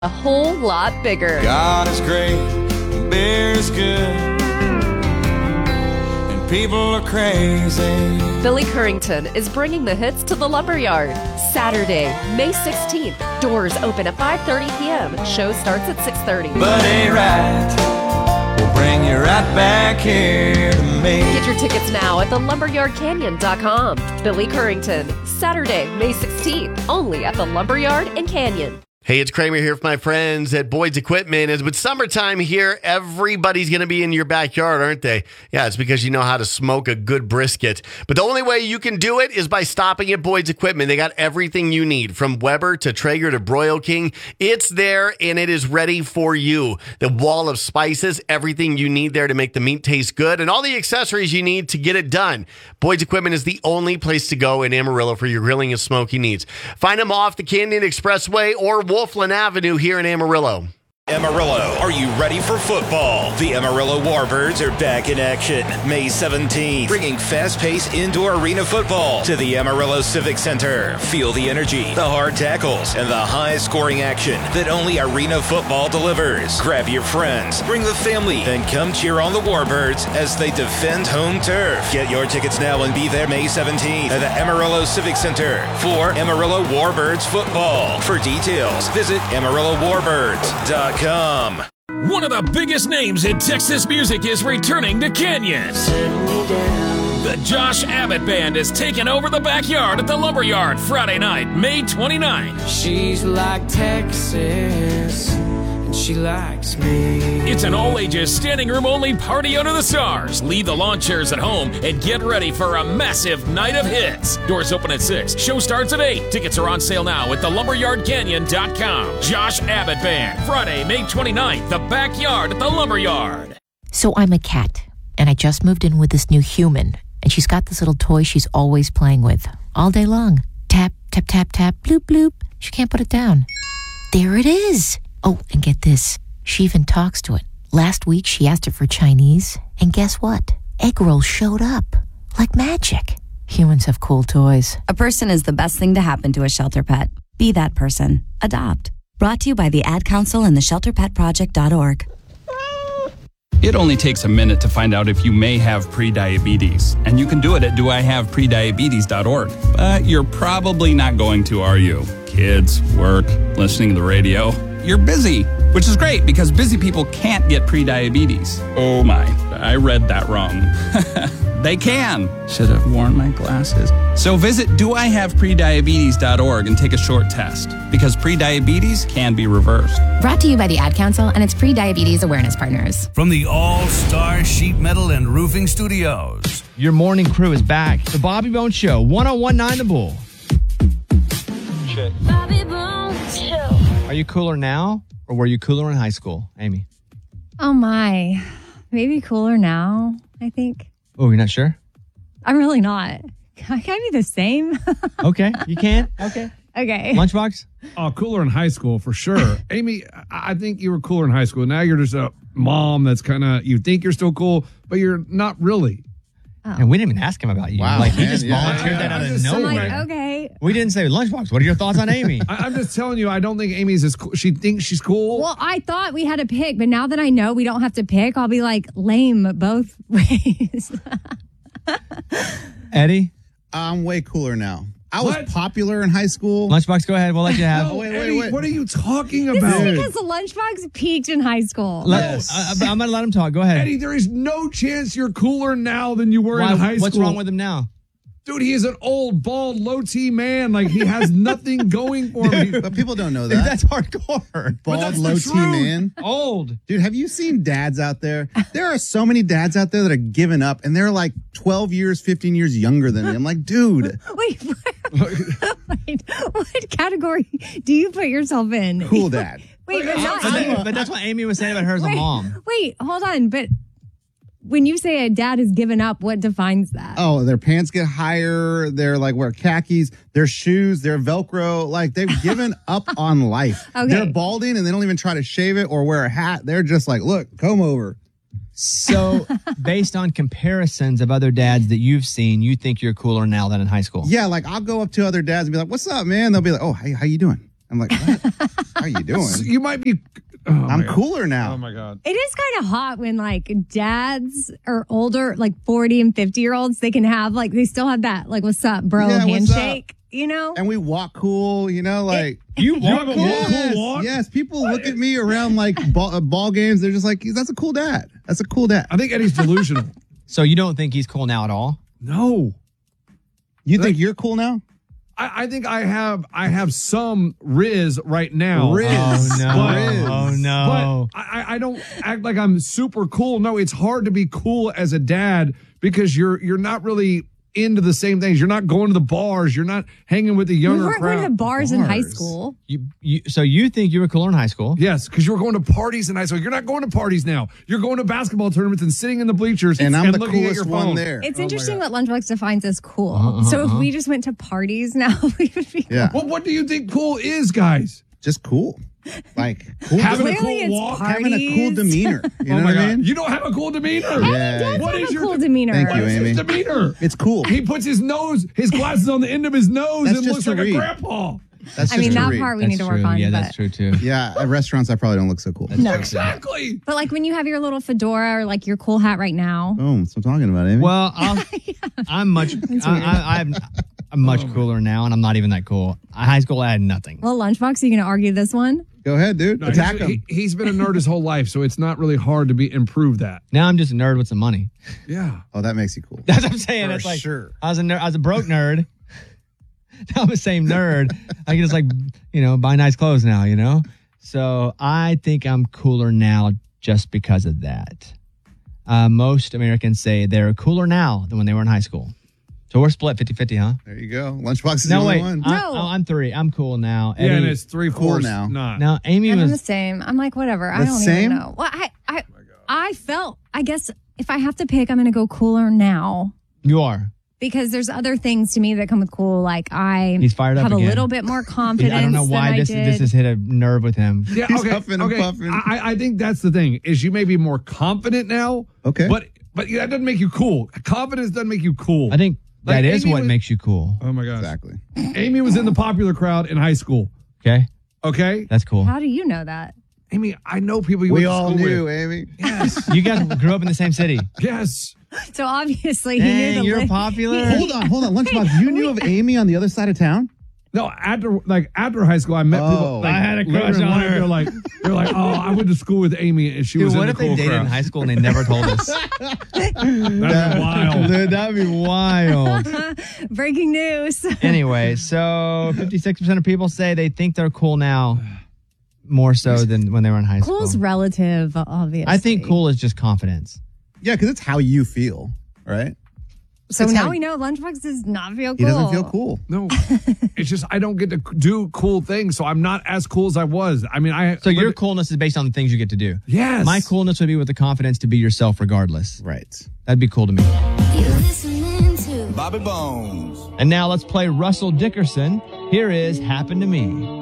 A whole lot bigger. God is great, beer is good, and people are crazy. Billy Currington is bringing the hits to the Lumberyard. Saturday, May 16th. Doors open at 5:30 p.m. Show starts at 6:30. But ain't right, we'll bring you right back here to me. Get your tickets now at thelumberyardcanyon.com. Billy Currington, Saturday, May 16th. Only at the Lumberyard in Canyon. Hey, it's Kramer here for my friends at Boyd's Equipment. As with summertime here, everybody's going to be in your backyard, aren't they? Yeah, it's because you know how to smoke a good brisket. But the only way you can do it is by stopping at Boyd's Equipment. They got everything you need, from Weber to Traeger to Broil King. It's there, and it is ready for you. The wall of spices, everything you need there to make the meat taste good, and all the accessories you need to get it done. Boyd's Equipment is the only place to go in Amarillo for your grilling and smoking needs. Find them off the Canyon Expressway or Wolfland Avenue here in Amarillo. Amarillo, are you ready for football? The Amarillo Warbirds are back in action May 17th, bringing fast-paced indoor arena football to the Amarillo Civic Center. Feel the energy, the hard tackles, and the high-scoring action that only arena football delivers. Grab your friends, bring the family, and come cheer on the Warbirds as they defend home turf. Get your tickets now and be there May 17th at the Amarillo Civic Center for Amarillo Warbirds football. For details, visit AmarilloWarbirds.com. One of the biggest names in Texas music is returning to Canyon. The Josh Abbott Band is taking over the backyard at the Lumberyard Friday night, May 29th. She's like Texas, and she likes me. It's an all-ages, standing-room-only party under the stars. Leave the lawn chairs at home and get ready for a massive night of hits. Doors open at 6. Show starts at 8. Tickets are on sale now at thelumberyardcanyon.com. Josh Abbott Band, Friday, May 29th, the backyard at the Lumberyard. So I'm a cat, and I just moved in with this new human, and she's got this little toy she's always playing with all day long. Tap, tap, tap, tap, bloop, bloop. She can't put it down. There it is. Oh, and get this. She even talks to it. Last week, she asked it for Chinese, and guess what? Egg rolls showed up. Like magic. Humans have cool toys. A person is the best thing to happen to a shelter pet. Be that person. Adopt. Brought to you by the Ad Council and the ShelterPetProject.org. It only takes a minute to find out if you may have prediabetes, and you can do it at doihaveprediabetes.org. But you're probably not going to, are you? Kids, work, listening to the radio. You're busy, which is great because busy people can't get prediabetes. Oh my, I read that wrong. They can. Should have worn my glasses. So visit doihaveprediabetes.org and take a short test, because prediabetes can be reversed. Brought to you by the Ad Council and its pre-diabetes awareness partners. From the All-Star Sheet Metal and Roofing Studios. Your morning crew is back. The Bobby Bones Show, 101.9 The Bull. Bobby Bones Show. Are you cooler now, or were you cooler in high school, Amy? Oh my, maybe cooler now, I think. Oh, you're not sure? I'm really not. Can I be the same? Okay, you can. Okay. Lunchbox? Oh, cooler in high school for sure. Amy, I think you were cooler in high school. Now you're just a mom that's kind of, you think you're still cool, but you're not really. Oh. And we didn't even ask him about you. Wow, like, he just volunteered that out of nowhere. I'm like, okay. We didn't say Lunchbox. What are your thoughts on Amy? I'm just telling you, I don't think Amy's as cool. She thinks she's cool. Well, I thought we had to pick, but now that I know we don't have to pick, I'll be like lame both ways. Eddie? I'm way cooler now. I was popular in high school. Lunchbox, go ahead. We'll let you have. No, wait. What are you talking about? This is because the Lunchbox peaked in high school. I'm going to let him talk. Go ahead. Eddie, there is no chance you're cooler now than you were in high school. What's wrong with him now? Dude, he is an old, bald, low-T man. Like, he has nothing going for him. But people don't know that. Dude, that's hardcore. Bald, low-T man. Old. Dude, have you seen dads out there? There are so many dads out there that are giving up, and they're like 12 years, 15 years younger than me. I'm like, dude. Wait, what category do you put yourself in? Cool dad. Wait, but that's what Amy was saying about her as a mom. Wait, hold on. But when you say a dad has given up, what defines that? Oh, their pants get higher. They're like wear khakis. Their shoes, their Velcro. Like they've given up on life. Okay. They're balding and they don't even try to shave it or wear a hat. They're just like, look, comb over. So based on comparisons of other dads that you've seen, you think you're cooler now than in high school? Yeah, like I'll go up to other dads and be like, what's up, man? They'll be like, oh, hey, how you doing? I'm like, what are you doing? You might be. I'm cooler now. Oh my God. It is kind of hot when like dads or older, like 40 and 50-year-olds, they can have like, they still have that, like, what's up, bro, Yeah, what's handshake, you know? And we walk cool, you know, like. You have a yes, cool walk? Yes, people look at me around like ball games. They're just like, that's a cool dad. That's a cool dad. I think Eddie's delusional. So you don't think he's cool now at all? No. You think you're cool now? I think I have some Riz right now. Riz. Oh, no. Riz. Oh, no. But I don't act like I'm super cool. No, it's hard to be cool as a dad because you're not really into the same things. You're not going to the bars. You're not hanging with the We younger weren't crowd. going to bars in high school. So you think you were cooler in high school? Yes, because you were going to parties in high school. You're not going to parties now. You're going to basketball tournaments and sitting in the bleachers And I'm the looking at your coolest phone. one there. It's interesting what Lunchbox defines as cool. So if we just went to parties now, we would be Yeah. Well, what do you think cool is, guys? Just cool. Like, cool. Having a Clearly cool it's walk? Having a cool demeanor. You know Oh my what I God. mean? You don't have a cool demeanor. Yeah. What have is a your cool demeanor. Thank What you, is his Amy. demeanor? It's cool. He puts his glasses on the end of his nose That's and just looks to like read. a grandpa. That's I just mean, to that read. part we need to work true. on. Yeah, but, that's true too. Yeah, at restaurants, I probably don't look so cool. No. Exactly. But like when you have your little fedora or like your cool hat right now. Boom. That's what I'm talking about, Amy. Well, I'm much. I'm much cooler now, and I'm not even that cool. High school, I had nothing. Well, Lunchbox, are you going to argue this one? Go ahead, dude. No, Attack him. He's been a nerd his whole life, so it's not really hard to improve that. Now I'm just a nerd with some money. Yeah. Oh, that makes you cool. That's what I'm saying. For It's like sure. I was a broke nerd. Now I'm the same nerd. I can just buy nice clothes now. So I think I'm cooler now just because of that. Most Americans say they're cooler now than when they were in high school. So we're split 50-50, huh? There you go. Lunchbox is No, the only wait. one. I'm 3. I'm cool now. Yeah, and Eddie- it's 3/4 Cool now. Not. Now, Amy I'm the was. same. I'm like, whatever. I The don't same? even know. Well, I felt, I guess if I have to pick, I'm going to go cooler now. You are. Because there's other things to me that come with cool. Like He's fired up have again. a little bit more confidence. I don't know why than this I did. has hit a nerve with him. Yeah, He's okay. huffing and okay. puffing. I think that's the thing is you may be more confident now. Okay. But that doesn't make you cool. Confidence doesn't make you cool. I think Like, that is Amy what was- makes you cool. Oh my gosh. Exactly. Amy was in the popular crowd in high school. Okay, Okay. that's cool. How do you know that? Amy, I know people you We went to all school knew, with. Amy. Yes. You guys grew up in the same city. Yes. So obviously he Dang, knew the you're list. popular. Hold on. Lunchbox, you knew of Amy on the other side of town? No, after high school, I met people. Oh. Like, I had a later crush in on life, her. They're like, oh, I went to school with Amy, and she Dude, was what in if the they cool dated crowd. in high school and they never told us? That'd be wild. Dude, that'd be wild. Breaking news. Anyway, so 56% of people say they think they're cool now more so than when they were in high school. Cool's relative, obviously. I think cool is just confidence. Yeah, because it's how you feel, right? So It's now how- we know Lunchbox does not feel cool. He doesn't feel cool. No, it's just I don't get to do cool things, so I'm not as cool as I was. I mean, So your coolness is based on the things you get to do. Yes. My coolness would be with the confidence to be yourself regardless. Right. That'd be cool to me. You listening to Bobby Bones. And now let's play Russell Dickerson. Here is Happen to Me.